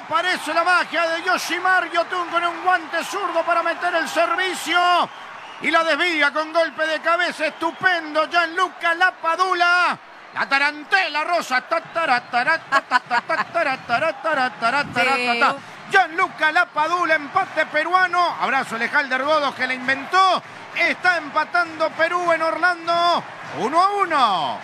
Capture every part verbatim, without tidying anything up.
aparece la magia de Yoshimar Yotun con un guante zurdo para meter el servicio. Y la desvía con golpe de cabeza estupendo Gianluca Lapadula. La tarantela rosa. Gianluca Lapadula, empate peruano. Abrazo a Lejalder Godos que la inventó. Está empatando Perú en Orlando. uno a uno.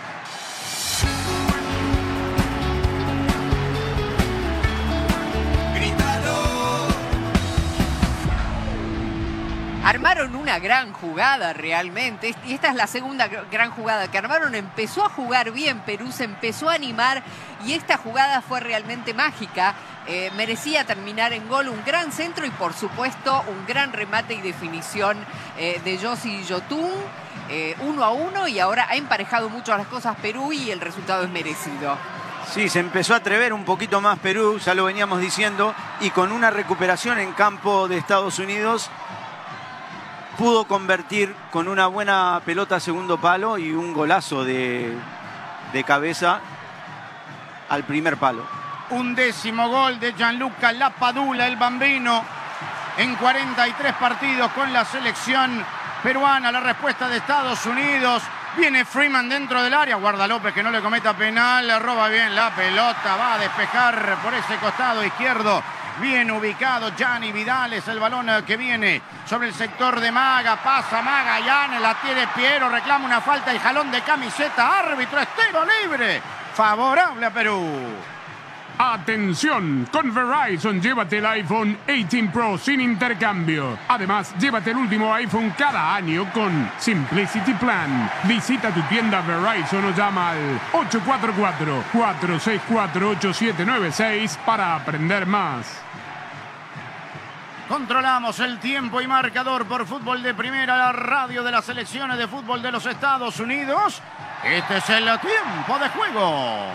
Armaron una gran jugada realmente, y esta es la segunda gran jugada que armaron. Empezó a jugar bien, Perú se empezó a animar y esta jugada fue realmente mágica. Eh, merecía terminar en gol, un gran centro y por supuesto un gran remate y definición eh, de Yoshi Yotun. Eh, uno a uno y ahora ha emparejado mucho las cosas Perú y el resultado es merecido. Sí, se empezó a atrever un poquito más Perú, ya lo veníamos diciendo, y con una recuperación en campo de Estados Unidos pudo convertir con una buena pelota a segundo palo y un golazo de, de cabeza al primer palo. Un décimo gol de Gianluca Lapadula, el bambino, en cuarenta y tres partidos con la selección peruana. La respuesta de Estados Unidos. Viene Freeman dentro del área. Guarda López que no le cometa penal. Le roba bien la pelota. Va a despejar por ese costado izquierdo. Bien ubicado Gianni Vidales, el balón que viene sobre el sector de Maga, pasa Magallanes, la tiene Piero, reclama una falta y jalón de camiseta, árbitro, es tiro libre, favorable a Perú. Atención, con Verizon llévate el iPhone dieciocho Pro sin intercambio. Además, llévate el último iPhone cada año con Simplicity Plan. Visita tu tienda Verizon o llama al ocho cuatro cuatro, cuatro seis cuatro, ocho siete nueve seis para aprender más. Controlamos el tiempo y marcador por Fútbol de Primera, la radio de las selecciones de fútbol de los Estados Unidos. Este es el tiempo de juego.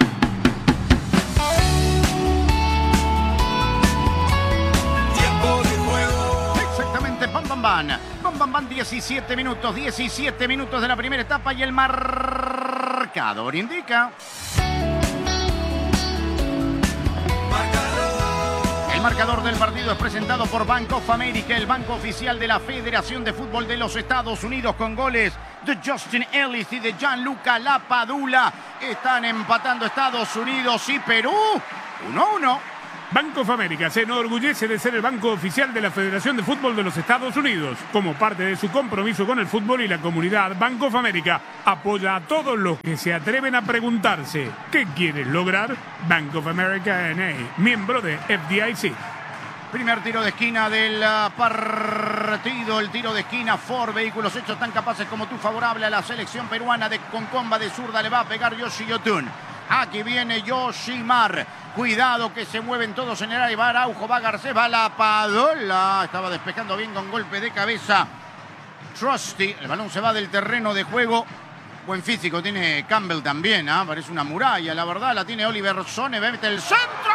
Tiempo de juego. Exactamente, pam, pam, pam. Pam, pam, pam, diecisiete minutos, diecisiete minutos de la primera etapa y el marcador indica... El marcador del partido es presentado por Bank of America, el banco oficial de la Federación de Fútbol de los Estados Unidos, con goles de Justin Ellis y de Gianluca Lapadula. Están empatando Estados Unidos y Perú uno a uno. Bank of America se enorgullece de ser el banco oficial de la Federación de Fútbol de los Estados Unidos. Como parte de su compromiso con el fútbol y la comunidad, Bank of America apoya a todos los que se atreven a preguntarse ¿qué quieres lograr? Bank of America N A, miembro de F D I C. Primer tiro de esquina del partido, el tiro de esquina. Ford, vehículos hechos tan capaces como tú, favorable a la selección peruana. De Concomba de zurda le va a pegar Yoshi Yotun. Aquí viene Yoshimar. Cuidado que se mueven todos en el área. Va Araujo, va Garcés, va Lapadula. Estaba despejando bien con golpe de cabeza Trusty. El balón se va del terreno de juego. Buen físico tiene Campbell también, ¿eh? Parece una muralla, la verdad. La tiene Oliver Sone, mete el centro.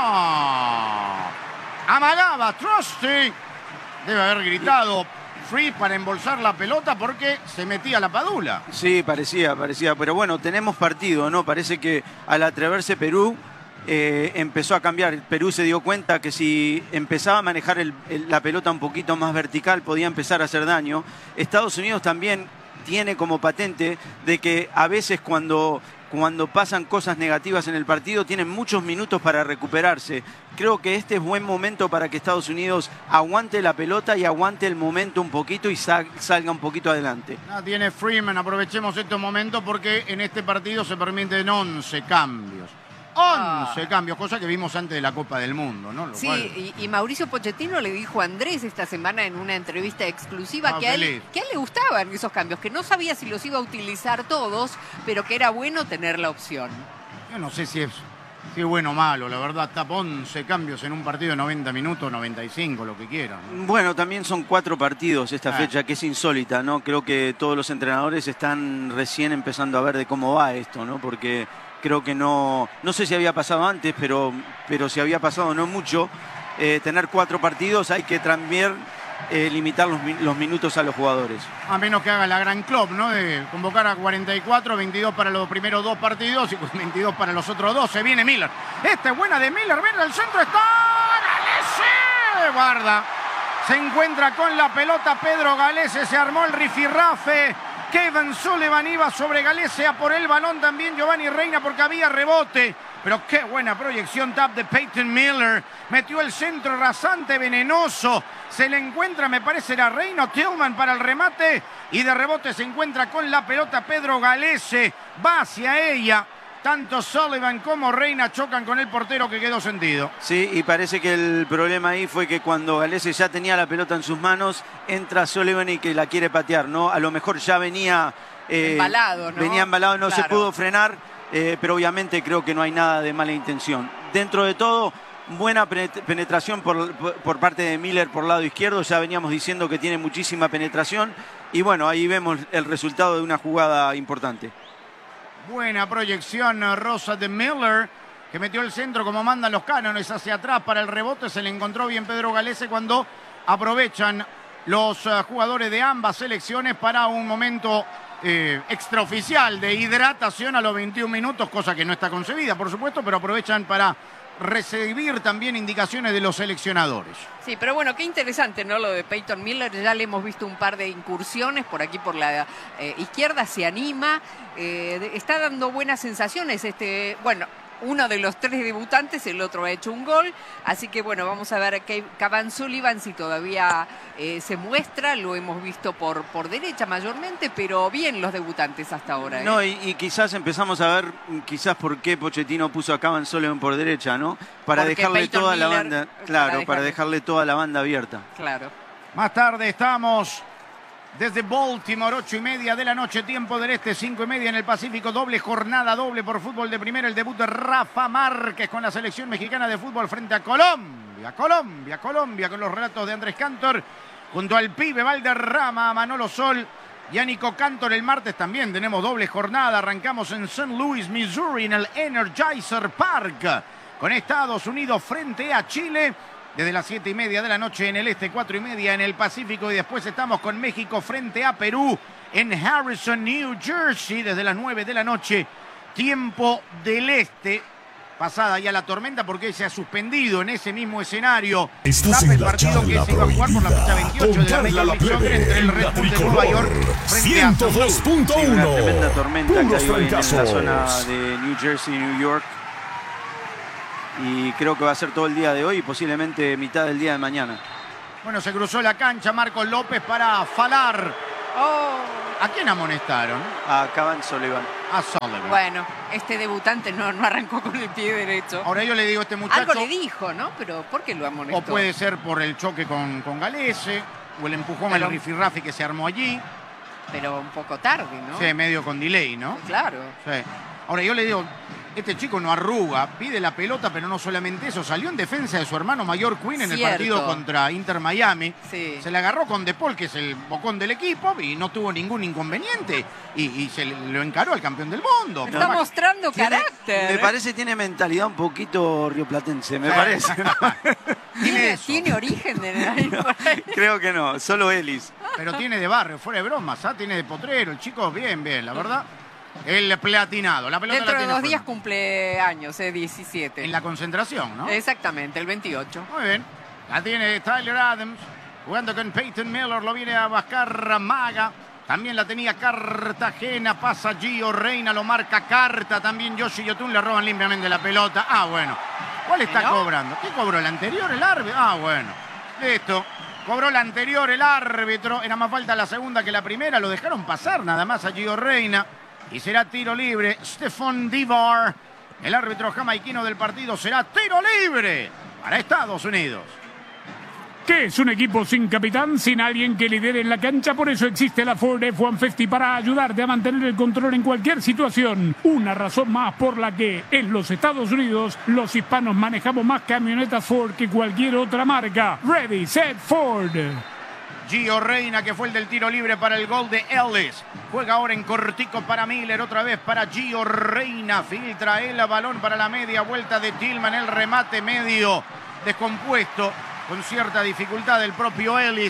Amagaba Trusty. Debe haber gritado free para embolsar la pelota porque se metía Lapadula. Sí, parecía, parecía. Pero bueno, tenemos partido, ¿no? Parece que al atreverse Perú eh, empezó a cambiar. Perú se dio cuenta que si empezaba a manejar el, el, la pelota un poquito más vertical podía empezar a hacer daño. Estados Unidos también tiene como patente de que a veces cuando... Cuando pasan cosas negativas en el partido, tienen muchos minutos para recuperarse. Creo que este es buen momento para que Estados Unidos aguante la pelota y aguante el momento un poquito y sal, salga un poquito adelante. Ah, tiene Freeman, aprovechemos estos momentos porque en este partido se permiten once cambios. once ah. cambios, cosa que vimos antes de la Copa del Mundo, ¿no? Lo sí, cual... y, y Mauricio Pochettino le dijo a Andrés esta semana en una entrevista exclusiva ah, que, a él, que a él le gustaban esos cambios, que no sabía si los iba a utilizar todos, pero que era bueno tener la opción. Yo no sé si es, si es bueno o malo, la verdad, tapa once cambios en un partido de noventa minutos, noventa y cinco, lo que quieran. Bueno, también son cuatro partidos esta ah. fecha, que es insólita, ¿no? Creo que todos los entrenadores están recién empezando a ver de cómo va esto, ¿no? Porque... Creo que no, no sé si había pasado antes, pero, pero si había pasado no mucho. Eh, tener cuatro partidos hay que también eh, limitar los, los minutos a los jugadores. A menos que haga la gran club, ¿no? De convocar a cuarenta y cuatro, veintidós para los primeros dos partidos y veintidós para los otros dos. Se viene Miller. Esta es buena de Miller. Ven al centro. Está Galese. Guarda. Se encuentra con la pelota Pedro Galese. Se armó el rifirrafe. Kevin Sullivan iba sobre Galese. A por el balón también Giovanni Reina porque había rebote. Pero qué buena proyección, tap de Peyton Miller. Metió el centro rasante, venenoso. Se le encuentra, me parece, era Reina Tillman para el remate. Y de rebote se encuentra con la pelota Pedro Galese. Va hacia ella. Tanto Sullivan como Reina chocan con el portero que quedó sentido. Sí, y parece que el problema ahí fue que cuando Galese ya tenía la pelota en sus manos, entra Sullivan y que la quiere patear, ¿no? A lo mejor ya venía... Eh, embalado, ¿no? Venía embalado, no claro. se pudo frenar. Eh, pero obviamente creo que no hay nada de mala intención. Dentro de todo, buena penetración por, por, por parte de Miller por lado izquierdo. Ya veníamos diciendo que tiene muchísima penetración. Y bueno, ahí vemos el resultado de una jugada importante. Buena proyección, Rosa de Miller, que metió el centro como mandan los cánones hacia atrás para el rebote. Se le encontró bien Pedro Galese cuando aprovechan los uh, jugadores de ambas selecciones para un momento... Eh, extraoficial de hidratación a los veintiún minutos, cosa que no está concebida, por supuesto, pero aprovechan para recibir también indicaciones de los seleccionadores. Sí, pero bueno, qué interesante, ¿no? Lo de Peyton Miller, ya le hemos visto un par de incursiones por aquí por la eh, izquierda, se anima, eh, está dando buenas sensaciones, este, bueno... Uno de los tres debutantes, el otro ha hecho un gol. Así que bueno, vamos a ver a Kevin Sullivan si todavía eh, se muestra. Lo hemos visto por, por derecha mayormente, pero bien los debutantes hasta ahora. ¿eh? No, y, y quizás empezamos a ver quizás por qué Pochettino puso a Kevin Sullivan por derecha, ¿no? Para Porque dejarle Peyton toda Miller, la banda, para claro, dejarle. para dejarle toda la banda abierta. Claro. Más tarde estamos desde Baltimore, ocho y media de la noche, tiempo del este, cinco y media en el Pacífico, doble jornada, doble por fútbol de primera, el debut de Rafa Márquez con la selección mexicana de fútbol frente a Colombia, Colombia, Colombia, con los relatos de Andrés Cantor, junto al pibe Valderrama, Manolo Sol y a Nico Cantor. El martes también tenemos doble jornada, arrancamos en Saint Louis, Missouri, en el Energizer Park, con Estados Unidos frente a Chile. Desde las siete y media de la noche en el este, cuatro y media en el Pacífico. Y después estamos con México frente a Perú en Harrison, New Jersey. Desde las nueve de la noche, tiempo del este. Pasada ya la tormenta porque se ha suspendido en ese mismo escenario. Estás el en la partido que charla se iba a jugar por la fecha veintiocho de la Major League Soccer entre el Red Bull de Nueva York frente a ciento dos punto Sí, una uno. tremenda tormenta que Puros hay hoy en la fracasos. zona de New Jersey, New York. Y creo que va a ser todo el día de hoy y posiblemente mitad del día de mañana. Bueno, se cruzó la cancha Marcos López para falar. Oh. ¿A quién amonestaron? A Kevin Sullivan. A Sullivan. Bueno, este debutante no, no arrancó con el pie derecho. Ahora yo le digo a este muchacho... Algo le dijo, ¿no? Pero ¿por qué lo amonestó? O puede ser por el choque con, con Galese, o el empujón Pero- al rifirrafe que se armó allí. Pero un poco tarde, ¿no? Sí, medio con delay, ¿no? Claro. Sí. Ahora yo le digo, este chico no arruga, pide la pelota, pero no solamente eso, salió en defensa de su hermano mayor Quinn en el Cierto. partido contra Inter Miami. Sí. Se le agarró con De Paul, que es el bocón del equipo, y no tuvo ningún inconveniente. Y, y se le- lo encaró al campeón del mundo. Está Por más- mostrando Tiene- carácter. me parece tiene mentalidad un poquito rioplatense, me Sí. parece. Tiene ¿Tiene, eso. tiene origen de... Creo que no, solo Ellis. Pero tiene de barrio, fuera de bromas, ¿ah? Tiene de potrero, el chico bien, bien, la verdad. El platinado, la pelota Dentro la de tiene dos fuera. días cumple años, eh, diecisiete. En la concentración, ¿no? Exactamente, el veintiocho. Muy bien. La tiene Tyler Adams, jugando con Peyton Miller, lo viene a buscar Maga. También la tenía Cartagena, pasa Gio Reina, lo marca Carta. También Yoshi Yotun le roban limpiamente la pelota. Ah, bueno. ¿Cuál está ¿No? cobrando? ¿Qué cobró? ¿El anterior, el árbitro? Ah, bueno. Listo. Cobró la anterior el árbitro. Era más falta la segunda que la primera. Lo dejaron pasar nada más a Gio Reina. Y será tiro libre. Stephon Divar, el árbitro jamaiquino del partido, será tiro libre para Estados Unidos. ¿Qué es un equipo sin capitán, sin alguien que lidere en la cancha? Por eso existe la Ford F uno cincuenta para ayudarte a mantener el control en cualquier situación. Una razón más por la que en los Estados Unidos los hispanos manejamos más camionetas Ford que cualquier otra marca. Ready, set, Ford. Gio Reina, que fue el del tiro libre para el gol de Ellis. Juega ahora en cortico para Miller, otra vez para Gio Reina. Filtra el balón para la media vuelta de Tillman. El remate medio descompuesto, con cierta dificultad del propio Ellis.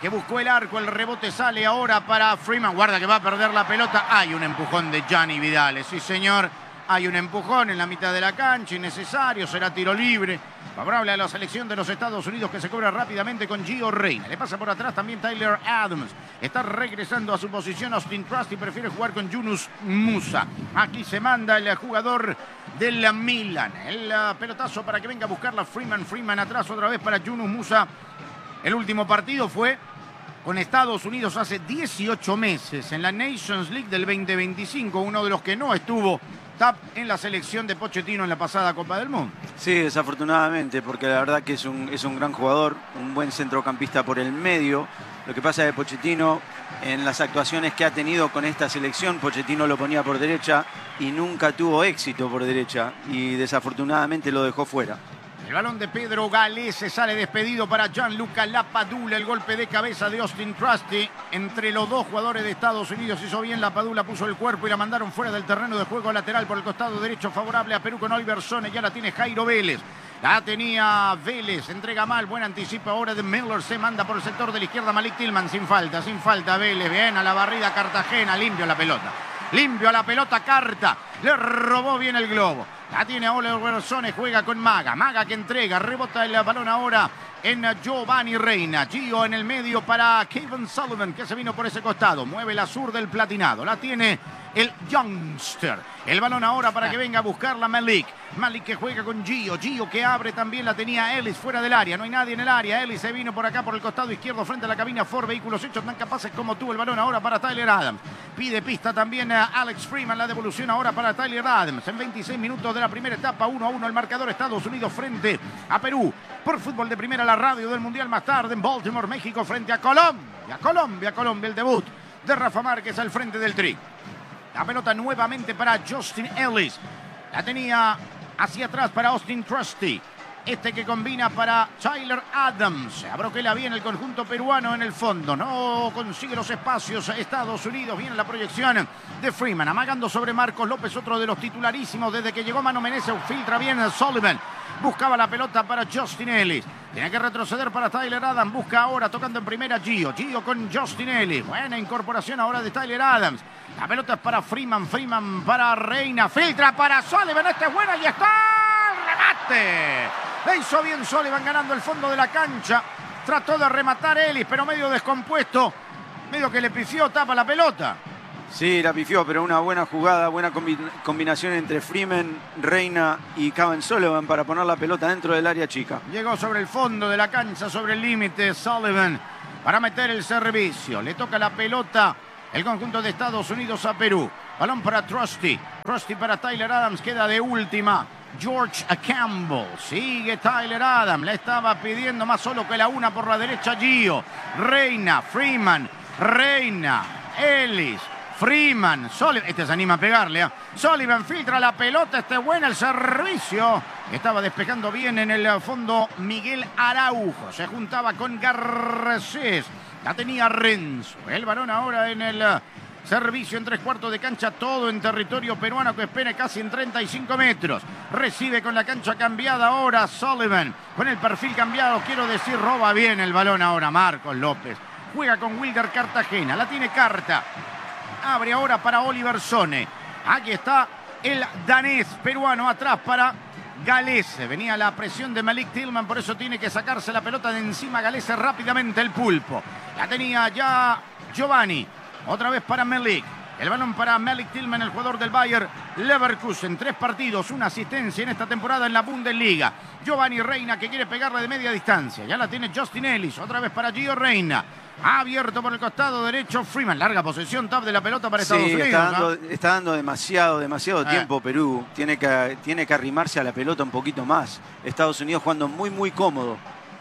que buscó el arco, el rebote sale ahora para Freeman, guarda que va a perder la pelota, hay un empujón de Gianni Vidales, sí señor, hay un empujón en la mitad de la cancha, innecesario, será tiro libre, favorable a la selección de los Estados Unidos que se cobra rápidamente con Gio Reyna, le pasa por atrás también Tyler Adams, está regresando a su posición Austin Trusty, prefiere jugar con Yunus Musa, aquí se manda el jugador del Milan, el pelotazo para que venga a buscarla Freeman, Freeman atrás otra vez para Yunus Musa, el último partido fue con Estados Unidos hace dieciocho meses en la Nations League del veinte veinticinco, uno de los que no estuvo tap en la selección de Pochettino en la pasada Copa del Mundo. Sí, desafortunadamente, porque la verdad que es un, es un gran jugador, un buen centrocampista por el medio. Lo que pasa es que Pochettino, en las actuaciones que ha tenido con esta selección, Pochettino lo ponía por derecha y nunca tuvo éxito por derecha y desafortunadamente lo dejó fuera. El balón de Pedro Galese sale despedido para Gianluca Lapadula. El golpe de cabeza de Austin Trusty entre los dos jugadores de Estados Unidos. Hizo bien Lapadula, puso el cuerpo y la mandaron fuera del terreno de juego lateral por el costado derecho favorable a Perú con Oliver Sone. Ya la tiene Jairo Vélez. La tenía Vélez, entrega mal, buen anticipo ahora de Miller. Se manda por el sector de la izquierda Malik Tillman sin falta, sin falta Vélez. Bien a la barrida Cartagena, limpio la pelota. Limpio a la pelota Carta. Le robó bien el globo. La tiene Oliver Sone, juega con Maga. Maga que entrega, rebota el balón ahora en Giovanni Reyna. Gio en el medio para Kevin Sullivan, que se vino por ese costado. Mueve la sur del platinado. La tiene el Youngster. El balón ahora para que venga a buscarla Malik. Malik que juega con Gio. Gio que abre también, la tenía Ellis fuera del área. No hay nadie en el área. Ellis se vino por acá por el costado izquierdo frente a la cabina Ford. Vehículos hechos tan capaces como tú. El balón ahora para Tyler Adams. Pide pista también a Alex Freeman. La devolución ahora para Tyler Adams. En veintiséis minutos de la primera etapa, uno a uno el marcador. Estados Unidos frente a Perú. Por Fútbol de Primera, la radio del Mundial. Más tarde en Baltimore, México frente a Colombia. Colombia, Colombia. El debut de Rafa Márquez al frente del tri. La pelota nuevamente para Justin Ellis. La tenía hacia atrás para Austin Trusty. Este que combina para Tyler Adams. Se abroquela bien el conjunto peruano en el fondo. No consigue los espacios Estados Unidos. Viene la proyección de Freeman. Amagando sobre Marcos López, otro de los titularísimos desde que llegó Mano Menezes. Filtra bien Sullivan. Buscaba la pelota para Justin Ellis. Tiene que retroceder para Tyler Adams. Busca ahora tocando en primera Gio. Gio con Justin Ellis. Buena incorporación ahora de Tyler Adams. La pelota es para Freeman. Freeman para Reyna. Filtra para Sullivan. Esta es buena y está el remate. Le hizo bien Sullivan ganando el fondo de la cancha. Trató de rematar Ellis, pero medio descompuesto. Medio que le pifió, tapa la pelota. Sí, la pifió, pero una buena jugada, buena combi- combinación entre Freeman, Reyna y Kevin Sullivan para poner la pelota dentro del área chica. Llegó sobre el fondo de la cancha, sobre el límite Sullivan para meter el servicio. Le toca la pelota el conjunto de Estados Unidos a Perú. Balón para Trusty. Trusty para Tyler Adams, queda de última George Campbell. Sigue Tyler Adams, le estaba pidiendo más solo que la una por la derecha Gio. Reyna, Freeman, Reyna, Ellis. Freeman, Sullivan, este se anima a pegarle. ¿eh? Sullivan filtra la pelota, este es buena el servicio. Estaba despejando bien en el fondo Miguel Araujo. Se juntaba con Garcés. La tenía Renzo. El balón ahora en el servicio en tres cuartos de cancha, todo en territorio peruano que espera casi en treinta y cinco metros. Recibe con la cancha cambiada ahora Sullivan. Con el perfil cambiado, quiero decir, roba bien el balón ahora Marcos López. Juega con Wilder Cartagena, la tiene Carta. Abre ahora para Oliver Sone. Aquí está el danés peruano atrás para Galese. Venía la presión de Malik Tillman, por eso tiene que sacarse la pelota de encima Galese rápidamente el pulpo. La tenía ya Giovanni. Otra vez para Malik. El balón para Malik Tillman, el jugador del Bayer Leverkusen. Tres partidos, una asistencia en esta temporada en la Bundesliga. Giovanni Reyna que quiere pegarle de media distancia. Ya la tiene Justin Ellis. Otra vez para Gio Reyna. Abierto por el costado derecho Freeman. Larga posesión, tap de la pelota para Estados sí, Unidos. Está dando, ¿no? está dando demasiado, demasiado eh. tiempo Perú. Tiene que, tiene que arrimarse a la pelota un poquito más. Estados Unidos jugando muy, muy cómodo.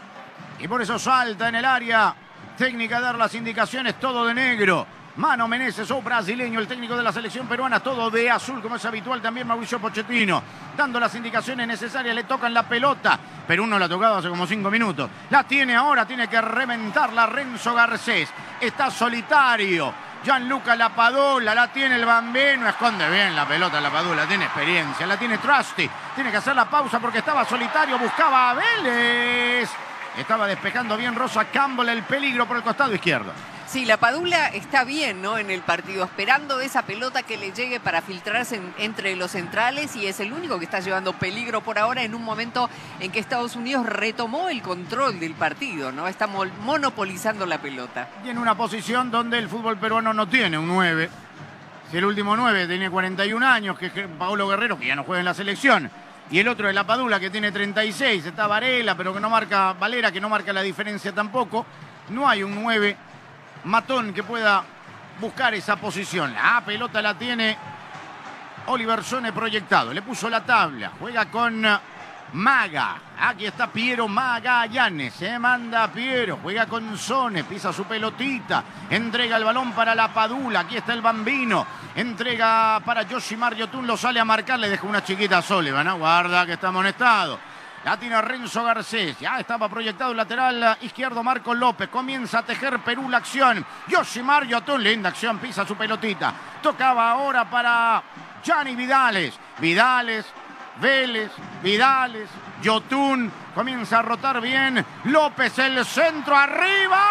Y por eso salta en el área técnica a dar las indicaciones, todo de negro. Mano Menezes, o brasileño, el técnico de la selección peruana, todo de azul, como es habitual también Mauricio Pochettino, dando las indicaciones necesarias, le tocan la pelota. Perú no la ha tocado hace como cinco minutos. La tiene ahora, tiene que reventarla Renzo Garcés. Está solitario. Gianluca Lapadula, la tiene el bambino, esconde bien la pelota Lapadula, tiene experiencia, la tiene Trusty. Tiene que hacer la pausa porque estaba solitario, buscaba a Vélez. Estaba despejando bien Rosa Campbell, el peligro por el costado izquierdo. Sí, la Padula está bien, ¿no?, en el partido, esperando esa pelota que le llegue para filtrarse en, entre los centrales, y es el único que está llevando peligro por ahora en un momento en que Estados Unidos retomó el control del partido, ¿no? Está monopolizando la pelota. Y en una posición donde el fútbol peruano no tiene un nueve. Si el último nueve tiene cuarenta y un años, que es Paolo Guerrero, que ya no juega en la selección, y el otro es la Padula, que tiene treinta y seis, está Varela, pero que no marca, Valera, que no marca la diferencia tampoco, no hay un nueve matón que pueda buscar esa posición. La pelota la tiene Oliver Sone proyectado. Le puso la tabla. Juega con Maga. Aquí está Piero Magallanes. Se manda Piero. Juega con Sone. Pisa su pelotita. Entrega el balón para la Padula. Aquí está el Bambino. Entrega para Yoshimar Yotun. Lo sale a marcar. Le deja una chiquita a Sullivan, ¿no? Guarda que está amonestado. La tiene Renzo Garcés. Ya estaba proyectado el lateral izquierdo Marco López. Comienza a tejer Perú la acción. Yoshimar Yotun. Linda acción. Pisa su pelotita. Tocaba ahora para Gianni Vidales. Vidales. Vélez. Vidales. Yotun. Comienza a rotar bien. López el centro arriba.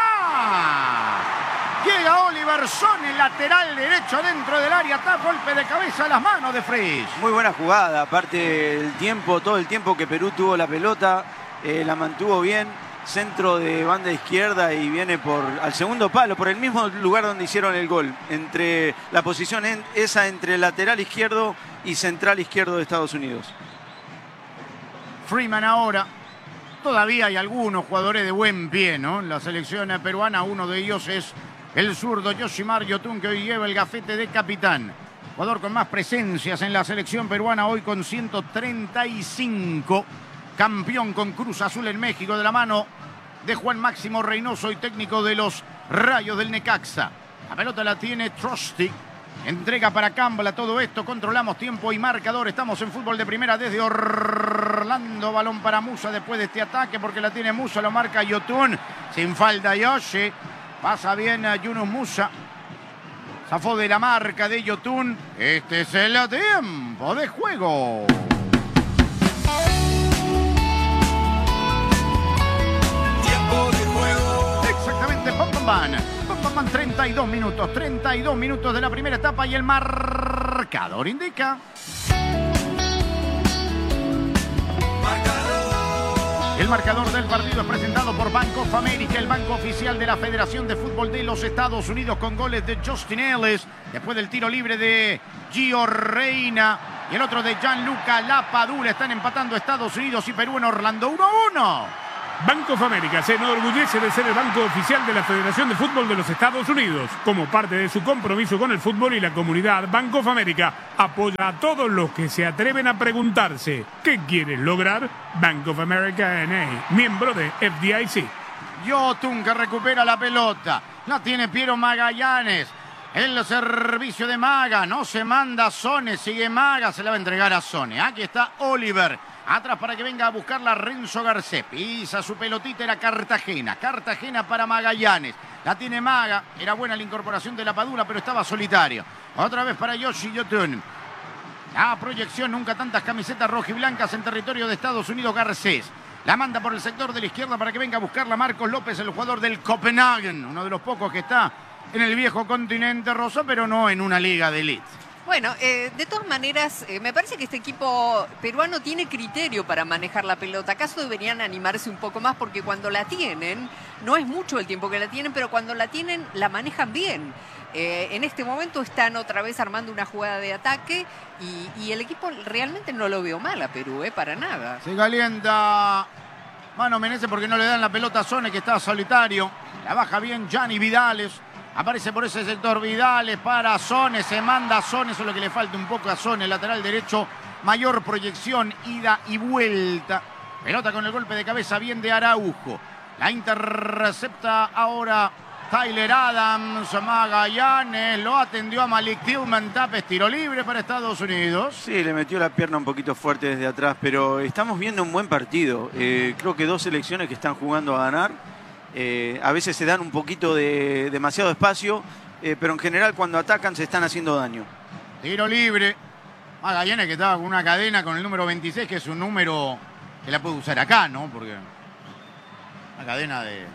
Llega Oliver Sone, lateral derecho dentro del área. Está golpe de cabeza a las manos de Frisch. Muy buena jugada, aparte el tiempo, todo el tiempo que Perú tuvo la pelota, eh, la mantuvo bien. Centro de banda izquierda y viene por al segundo palo, por el mismo lugar donde hicieron el gol. Entre la posición en, esa entre lateral izquierdo y central izquierdo de Estados Unidos. Freeman ahora. Todavía hay algunos jugadores de buen pie, ¿no? En la selección peruana, uno de ellos es el zurdo Yoshimar Yotun, que hoy lleva el gafete de capitán. Jugador con más presencias en la selección peruana, hoy con ciento treinta y cinco. Campeón con Cruz Azul en México, de la mano de Juan Máximo Reynoso y técnico de los Rayos del Necaxa. La pelota la tiene Trusty. Entrega para Campbell a todo esto. Controlamos tiempo y marcador. Estamos en fútbol de primera desde Orlando. Balón para Musa después de este ataque, porque la tiene Musa, lo marca Yotun. Sin falta Yoshi. Pasa bien a Yunus Musa. Zafó de la marca de Yotun. Este es el tiempo de juego. Tiempo de juego. Exactamente, pam, pam, pam. Pam, pam, pam, treinta y dos minutos. treinta y dos minutos de la primera etapa y el marcador indica. El marcador del partido es presentado por Bank of America, el banco oficial de la Federación de Fútbol de los Estados Unidos, con goles de Justin Ellis, después del tiro libre de Gio Reyna y el otro de Gianluca Lapadula. Están empatando Estados Unidos y Perú en Orlando, uno a uno. Bank of America se enorgullece de ser el banco oficial de la Federación de Fútbol de los Estados Unidos. Como parte de su compromiso con el fútbol y la comunidad, Bank of America apoya a todos los que se atreven a preguntarse ¿qué quieres lograr? Bank of America N A, miembro de F D I C. Yotun, que recupera la pelota. La tiene Piero Magallanes. El servicio de Maga. No se manda Sone. Sigue Maga. Se la va a entregar a Sone. Aquí está Oliver. Atrás para que venga a buscarla Renzo Garcés. Pisa su pelotita, era Cartagena. Cartagena para Magallanes. La tiene Maga. Era buena la incorporación de la Padula, pero estaba solitario. Otra vez para Yoshi Yotun. La proyección, nunca tantas camisetas rojiblancas en territorio de Estados Unidos. Garcés. La manda por el sector de la izquierda para que venga a buscarla Marcos López, el jugador del Copenhagen. Uno de los pocos que está en el viejo continente rosa, pero no en una liga de elite. Bueno, eh, de todas maneras, eh, me parece que este equipo peruano tiene criterio para manejar la pelota. ¿Acaso deberían animarse un poco más? Porque cuando la tienen, no es mucho el tiempo que la tienen, pero cuando la tienen, la manejan bien. Eh, en este momento están otra vez armando una jugada de ataque y, y el equipo realmente no lo veo mal a Perú, eh, para nada. Se calienta Mano Menezes porque no le dan la pelota a Sone, que está solitario. La baja bien Gianni Vidales. Aparece por ese sector Vidales para Sone, se manda a Sone, eso es lo que le falta un poco a Sone, lateral derecho, mayor proyección, ida y vuelta. Pelota con el golpe de cabeza bien de Araujo. La intercepta ahora Tyler Adams. Magallanes lo atendió a Malik Tillman. Tapes, tiro libre para Estados Unidos. Sí, le metió la pierna un poquito fuerte desde atrás, pero estamos viendo un buen partido. Eh, creo que dos selecciones que están jugando a ganar. Eh, a veces se dan un poquito de demasiado espacio, eh, pero en general cuando atacan se están haciendo daño. Tiro libre. Magallanes, que estaba con una cadena con el número veintiséis, que es un número que la puede usar acá, ¿no? Porque Una cadena de,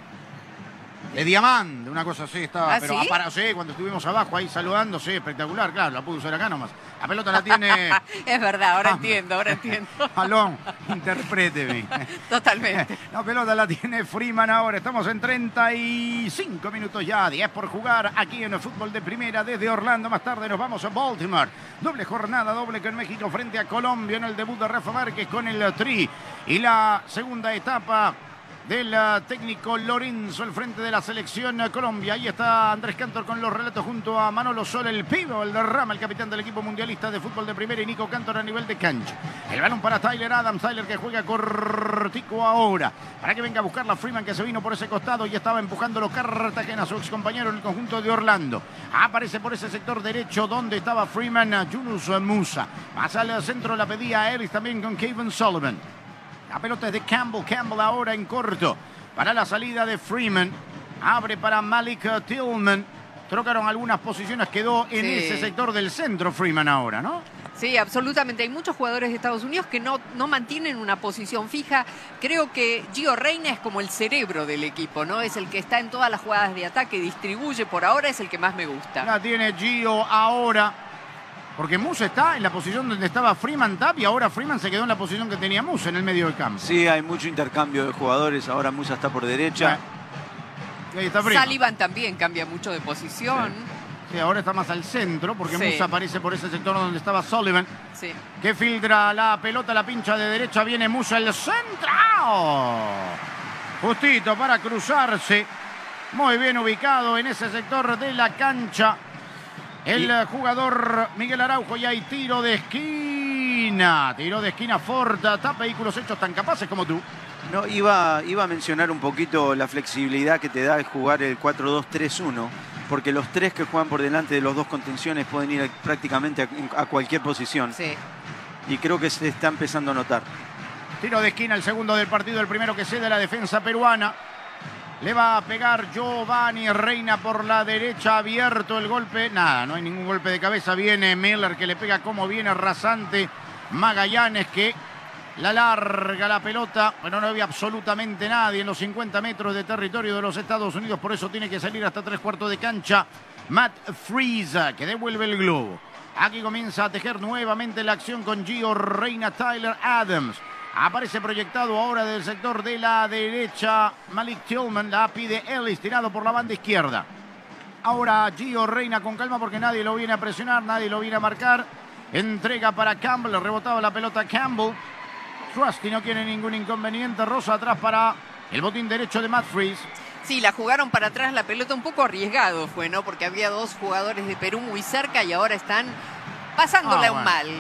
de diamante, una cosa así estaba. ¿Ah, pero sí? Para, sí, cuando estuvimos abajo ahí saludando, sí, espectacular, claro, la pude usar acá nomás. La pelota la tiene. Es verdad, ahora Ah, entiendo, ahora entiendo. Alón, interpréteme. Totalmente. La pelota la tiene Freeman ahora. Estamos en treinta y cinco minutos ya. diez por jugar aquí en el fútbol de primera desde Orlando. Más tarde nos vamos a Baltimore. Doble jornada, doble con México frente a Colombia en el debut de Rafa Márquez con el Tri. Y la segunda etapa del técnico Lorenzo al frente de la selección Colombia. Ahí está Andrés Cantor con los relatos junto a Manolo Sol, el pivo, el derrama, el capitán del equipo mundialista de fútbol de primera, y Nico Cantor a nivel de cancha. El balón para Tyler Adams, Tyler que juega cortico ahora, para que venga a buscar la Freeman, que se vino por ese costado y estaba empujándolo Cartagena, su ex compañero en el conjunto de Orlando. Aparece por ese sector derecho donde estaba Freeman, Yunus Musa. Pasa al centro, la pedía a Ellis también con Kevin Sullivan. La pelota es de Campbell. Campbell ahora en corto para la salida de Freeman. Abre para Malik Tillman. Trocaron algunas posiciones. Quedó en Sí. ese sector del centro Freeman ahora, ¿no? Sí, absolutamente. Hay muchos jugadores de Estados Unidos que no, no mantienen una posición fija. Creo que Gio Reyna es como el cerebro del equipo, ¿no? Es el que está en todas las jugadas de ataque, distribuye. Por ahora es el que más me gusta. La tiene Gio ahora. Porque Musa está en la posición donde estaba Freeman Tap y ahora Freeman se quedó en la posición que tenía Musa en el medio del campo. Sí, hay mucho intercambio de jugadores. Ahora Musa está por derecha. Y ahí está Freeman. Sullivan también cambia mucho de posición. Sí, ahora está más al centro porque Sí. Musa aparece por ese sector donde estaba Sullivan. Sí. Que filtra la pelota, la pincha de derecha, viene Musa el centro. Justito para cruzarse. Muy bien ubicado en ese sector de la cancha. El Y- jugador Miguel Araujo, y hay tiro de esquina. Tiro de esquina Forta. Tapa vehículos hechos tan capaces como tú. No, iba, iba a mencionar un poquito la flexibilidad que te da el jugar el cuatro dos tres uno, porque los tres que juegan por delante de los dos contenciones pueden ir a- prácticamente a, a cualquier posición. Sí. Y creo que se está empezando a notar. Tiro de esquina, el segundo del partido, el primero que cede la defensa peruana. Le va a pegar Giovanni Reina por la derecha, abierto el golpe. Nada, no hay ningún golpe de cabeza. Viene Miller que le pega como viene rasante. Magallanes que la larga la pelota. Bueno, no había absolutamente nadie en los cincuenta metros de territorio de los Estados Unidos. Por eso tiene que salir hasta tres cuartos de cancha Matt Freeza, que devuelve el globo. Aquí comienza a tejer nuevamente la acción con Gio Reina, Tyler Adams. Aparece proyectado ahora del sector de la derecha Malik Tillman. La pide Ellis, tirado por la banda izquierda. Ahora Gio Reina con calma porque nadie lo viene a presionar, nadie lo viene a marcar. Entrega para Campbell, rebotaba la pelota Campbell. Trusty no tiene ningún inconveniente. Rosa atrás para el botín derecho de Matt Freeze. Sí, la jugaron para atrás la pelota, un poco arriesgado fue, ¿no? Porque había dos jugadores de Perú muy cerca y ahora están pasándola Ah, un bueno. mal.